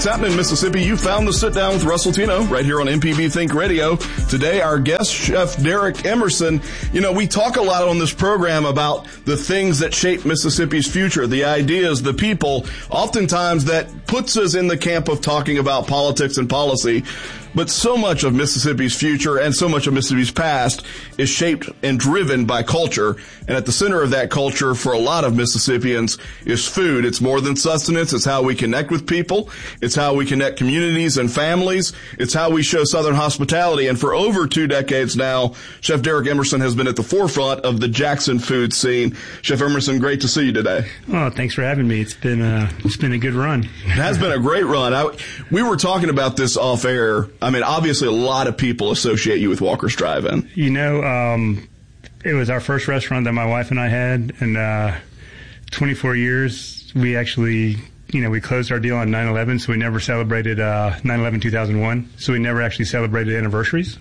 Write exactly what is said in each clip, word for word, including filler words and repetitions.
What's happening in Mississippi? You found the Sit Down with Russell Tino right here on M P B Think Radio. Today, our guest, Chef Derek Emerson. You know, we talk a lot on this program about the things that shape Mississippi's future, the ideas, the people, oftentimes that puts us in the camp of talking about politics and policy. But so much of Mississippi's future and so much of Mississippi's past is shaped and driven by culture. And at the center of that culture for a lot of Mississippians is food. It's more than sustenance. It's how we connect with people. It's how we connect communities and families. It's how we show Southern hospitality. And for over two decades now, Chef Derek Emerson has been at the forefront of the Jackson food scene. Chef Emerson, great to see you today. Oh, thanks for having me. It's been a, it's been a good run. It has been a great run. I, we were talking about this off air. I mean, obviously, a lot of people associate you with Walker's Drive-In. You know, um, it was our first restaurant that my wife and I had, and uh, twenty-four years, we actually, you know, we closed our deal on nine eleven, so we never celebrated uh, nine eleven two thousand one, so we never actually celebrated anniversaries.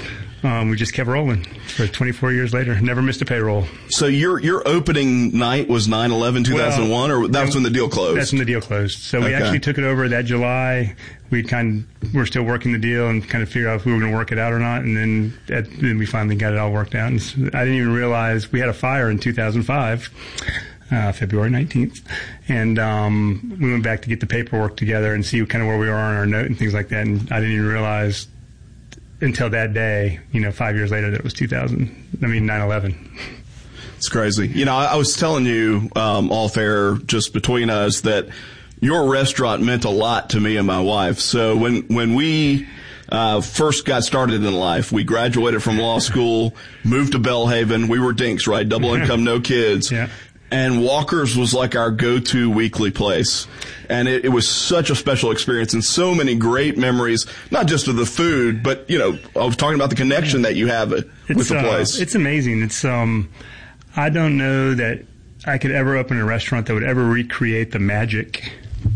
Um, we just kept rolling for twenty-four years later. Never missed a payroll. So your your opening night was nine eleven two thousand one, well, or that was when the deal closed? That's when the deal closed. So we okay. actually took it over that July. We kind of, we're still working the deal and kind of figure out if we were going to work it out or not. And then, at, then we finally got it all worked out. And so I didn't even realize we had a fire in two thousand five. Uh, February nineteenth. And um, we went back to get the paperwork together and see kind of where we were on our note and things like that. And I didn't even realize until that day, you know, five years later, that it was two thousand, I mean, nine eleven. It's crazy. You know, I, I was telling you um, off air just between us that your restaurant meant a lot to me and my wife. So when, when we uh, first got started in life, we graduated from law school, moved to Belhaven. We were dinks, right? Double income, no kids. Yeah. And Walker's was like our go-to weekly place. And it, it was such a special experience and so many great memories, not just of the food, but, you know, I was talking about the connection that you have with it's, the place. Uh, it's amazing. It's, um, I don't know that I could ever open a restaurant that would ever recreate the magic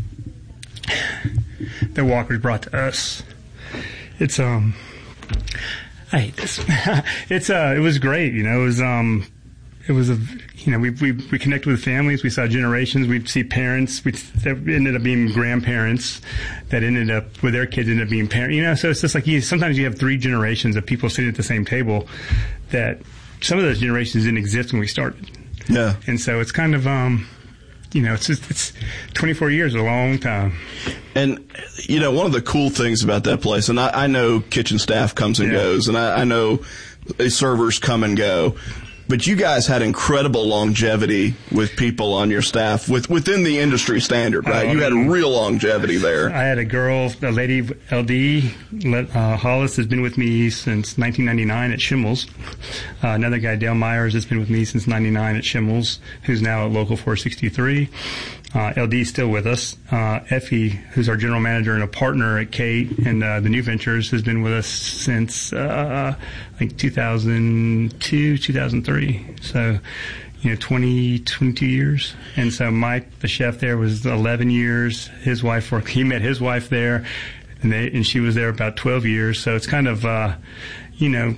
that Walker's brought to us. It's, um, I hate this. it's, uh, it was great. You know, it was, um, it was a, you know, we, we, we connected with families. We saw generations. We'd see parents we, that ended up being grandparents that ended up with their kids ended up being parents. You know, so it's just like you, sometimes you have three generations of people sitting at the same table that some of those generations didn't exist when we started. Yeah. And so it's kind of, um, you know, it's just, it's twenty-four years, a long time. And, you know, one of the cool things about that place, and I, I know kitchen staff comes and yeah. goes, and I, I know servers come and go. But you guys had incredible longevity with people on your staff with, within the industry standard, right? Um, you had real longevity there. I had a girl, a lady, L D, uh, Hollis, has been with me since nineteen ninety-nine at Schimmel's. Uh, another guy, Dale Myers, has been with me since ninety-nine at Schimmel's, who's now at Local four sixty-three. Uh, L D is still with us. Uh, Effie, who's our general manager and a partner at Kate and uh, the New Ventures, has been with us since uh, I think two thousand two, two thousand three. So, you know, twenty, twenty-two years. And so Mike, the chef there, was eleven years. His wife worked. He met his wife there, and they and she was there about twelve years. So it's kind of, uh, you know,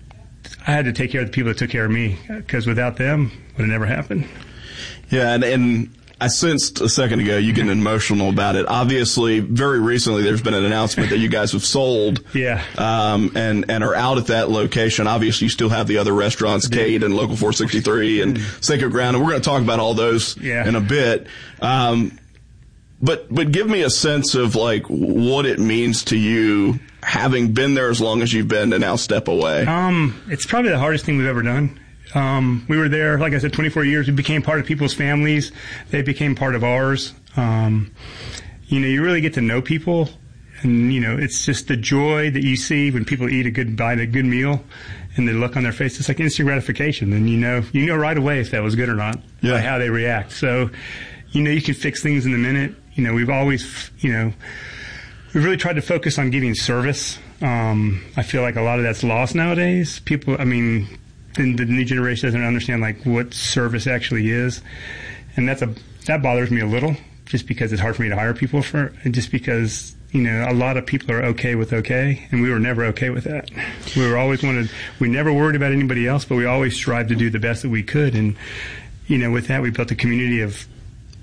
I had to take care of the people that took care of me because without them, it would have never happened. Yeah, and. and I sensed a second ago you getting emotional about it. Obviously, very recently there's been an announcement that you guys have sold, yeah, um, and and are out at that location. Obviously, you still have the other restaurants, Kate and Local four sixty-three and Sacred Ground, and we're going to talk about all those yeah. in a bit. Um, but but give me a sense of like what it means to you, having been there as long as you've been, to now step away. Um, it's probably the hardest thing we've ever done. Um, we were there, like I said, twenty-four years. We became part of people's families. They became part of ours. Um, you know, you really get to know people. And, you know, it's just the joy that you see when people eat a good bite, a good meal, and the look on their face. It's like instant gratification. And, you know, you know right away if that was good or not yeah. by how they react. So, you know, you can fix things in a minute. You know, we've always, you know, we've really tried to focus on giving service. Um, I feel like a lot of that's lost nowadays. People, I mean... And the new generation doesn't understand like what service actually is, and that's a that bothers me a little, just because it's hard for me to hire people for, and just because you know a lot of people are okay with okay, and we were never okay with that. We were always wanted, we never worried about anybody else, but we always strived to do the best that we could, and you know with that we built a community of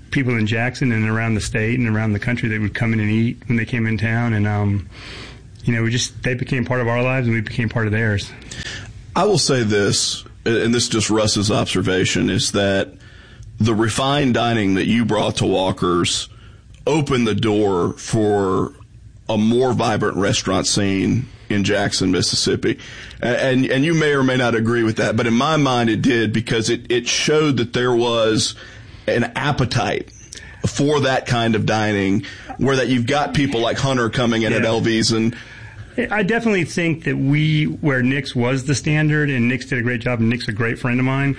people in Jackson and around the state and around the country that would come in and eat when they came in town. And, um, you know, we just, they became part of our lives and we became part of theirs. I will say this, and this is just Russ's observation, is that the refined dining that you brought to Walker's opened the door for a more vibrant restaurant scene in Jackson, Mississippi. And, and you may or may not agree with that, but in my mind it did, because it, it showed that there was an appetite for that kind of dining, where that you've got people like Hunter coming in yeah. at L V's. And I definitely think that we, where Nick's was the standard, and Nick's did a great job, and Nick's a great friend of mine.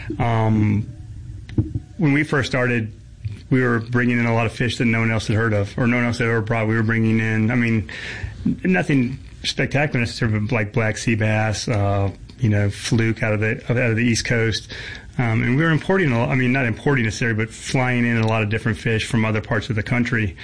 Um, when we first started, we were bringing in a lot of fish that no one else had heard of, or no one else had ever brought. We were bringing in, I mean, nothing spectacular necessarily, but like black sea bass, uh, you know, fluke out of the out of the East Coast. Um, and we were importing, a lot, I mean, not importing necessarily, but flying in a lot of different fish from other parts of the country.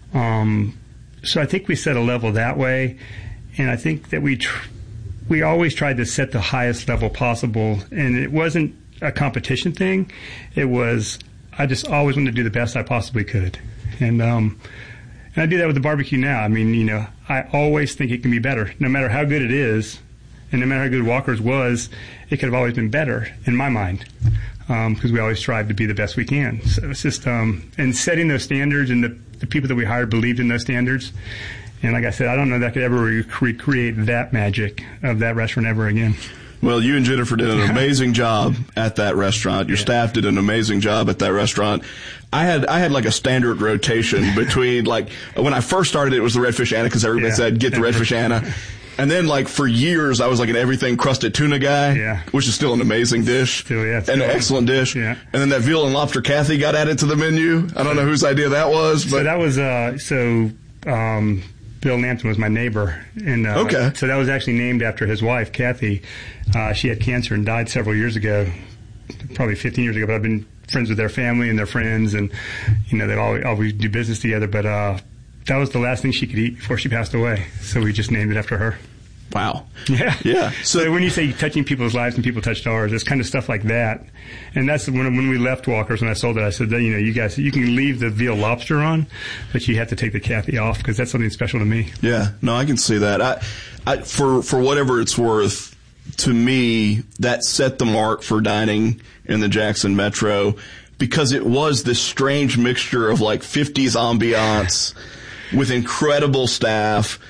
Um, so I think we set a level that way. And I think that we tr- we always tried to set the highest level possible. And it wasn't a competition thing. It was, I just always wanted to do the best I possibly could. And, um, and I do that with the barbecue now. I mean, you know, I always think it can be better. No matter how good it is, and no matter how good Walker's was, it could have always been better in my mind, because um, we always strive to be the best we can. So it's just, um, and setting those standards, and the, the people that we hired believed in those standards. And like I said, I don't know that I could ever re- recreate that magic of that restaurant ever again. Well, you and Jennifer did an amazing job at that restaurant. Your yeah. staff did an amazing job at that restaurant. I had I had like a standard rotation between, like, when I first started, it was the redfish Anna, because everybody yeah. said, get the redfish Anna. And then, like, for years, I was like an everything crusted tuna guy, yeah. which is still an amazing dish, still, yeah, and an excellent dish. Yeah. And then that veal and lobster Kathy got added to the menu. I don't know whose idea that was, but so that was uh, so. Um, Bill Lampton was my neighbor, and uh, okay. so that was actually named after his wife, Kathy. Uh, she had cancer and died several years ago, probably fifteen years ago. But I've been friends with their family and their friends, and you know, they always always do business together. But uh, that was the last thing she could eat before she passed away, so we just named it after her. Wow. Yeah. Yeah. So, so when you say touching people's lives and people touched ours, it's kind of stuff like that. And that's when when we left Walker's, when I sold it, I said, you know, you guys, you can leave the veal lobster on, but you have to take the Kathy off, because that's something special to me. Yeah. No, I can see that. I, I, for, for whatever it's worth, to me, that set the mark for dining in the Jackson Metro, because it was this strange mixture of like fifties ambiance with incredible staff,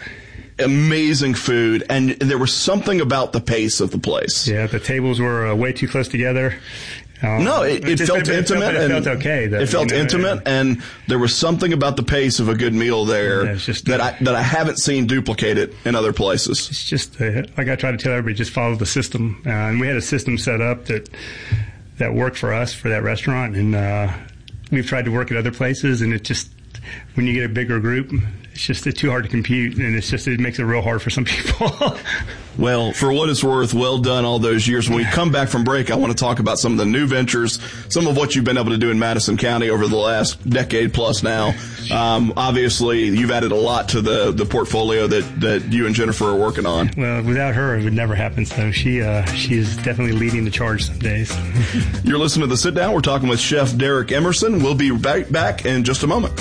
amazing food, and there was something about the pace of the place. Yeah, the tables were uh, way too close together. Um, no, it, it, it felt it, intimate. It felt, and it felt okay. Though, it felt you know, intimate, and, and there was something about the pace of a good meal there yeah, just, that I that I haven't seen duplicated in other places. It's just, uh, like I try to tell everybody, just follow the system. Uh, and we had a system set up that that worked for us for that restaurant, and uh, we've tried to work at other places, and it just, when you get a bigger group, it's just it's too hard to compute, and it's just, it makes it real hard for some people. Well, for what it's worth, well done all those years. When we come back from break, I want to talk about some of the new ventures, some of what you've been able to do in Madison County over the last decade plus now. Um, obviously, you've added a lot to the, the portfolio that, that you and Jennifer are working on. Well, without her, it would never happen. So she uh, she is definitely leading the charge some days. You're listening to The Sit Down. We're talking with Chef Derek Emerson. We'll be right back in just a moment.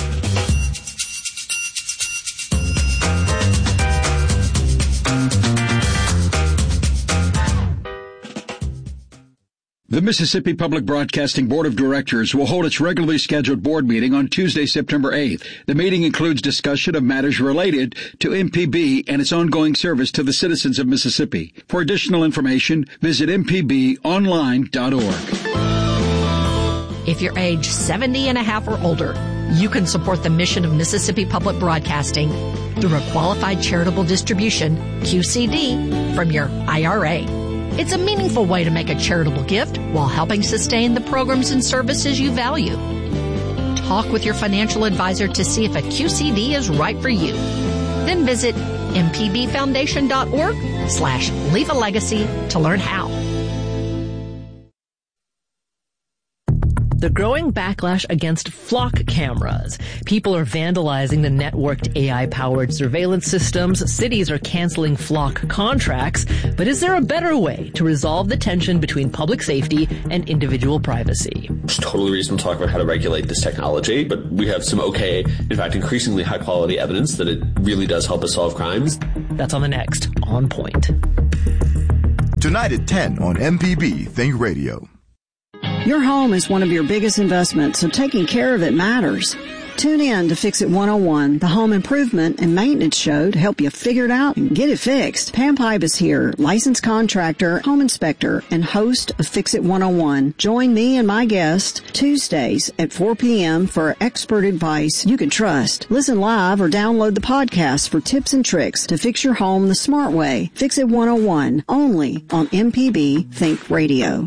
The Mississippi Public Broadcasting Board of Directors will hold its regularly scheduled board meeting on Tuesday, September eighth. The meeting includes discussion of matters related to M P B and its ongoing service to the citizens of Mississippi. For additional information, visit m p b online dot org. If you're age seventy and a half or older, you can support the mission of Mississippi Public Broadcasting through a qualified charitable distribution, Q C D, from your I R A. It's a meaningful way to make a charitable gift while helping sustain the programs and services you value. Talk with your financial advisor to see if a Q C D is right for you. Then visit m p b foundation dot org slash leave a legacy to learn how. the growing backlash against flock cameras. People are vandalizing the networked A I-powered surveillance systems. Cities are canceling flock contracts. But is there a better way to resolve the tension between public safety and individual privacy? It's totally reasonable to talk about how to regulate this technology, but we have some okay, in fact, increasingly high-quality evidence that it really does help us solve crimes. That's on the next On Point. Tonight at ten on M P B Think Radio. Your home is one of your biggest investments, so taking care of it matters. Tune in to Fix It one oh one, the home improvement and maintenance show to help you figure it out and get it fixed. Pam Pipe is here, licensed contractor, home inspector, and host of Fix It one oh one. Join me and my guest Tuesdays at four p.m. for expert advice you can trust. Listen live or download the podcast for tips and tricks to fix your home the smart way. Fix It one oh one, only on M P B Think Radio.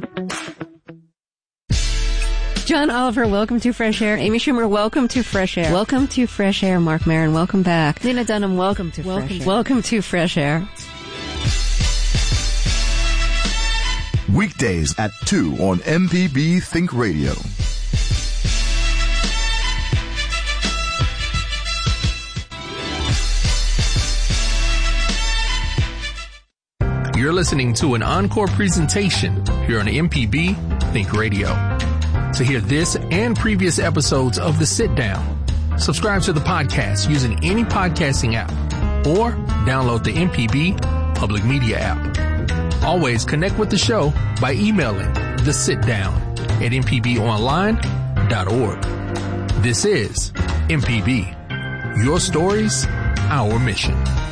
John Oliver, welcome to Fresh Air. Amy Schumer, welcome to Fresh Air. Welcome to Fresh Air. Mark Maron, welcome back. Lena Dunham, welcome to welcome, Fresh Air. Welcome to Fresh Air. Weekdays at two on M P B Think Radio. You're listening to an encore presentation here on M P B Think Radio. To hear this and previous episodes of The Sit Down, subscribe to the podcast using any podcasting app or download the M P B Public Media app. Always connect with the show by emailing The Sit Down at m p b online dot org. This is M P B, your stories, our mission.